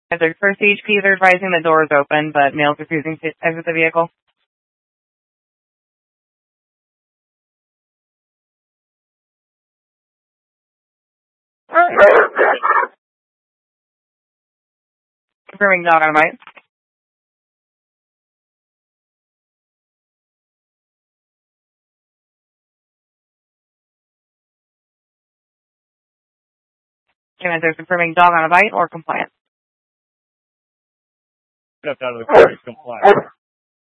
Their first HP, they're advising the door is open, but male's refusing to exit the vehicle. Confirming dog on bite. They're confirming dog on a bite or compliant. Stepped out of the car, he's compliant.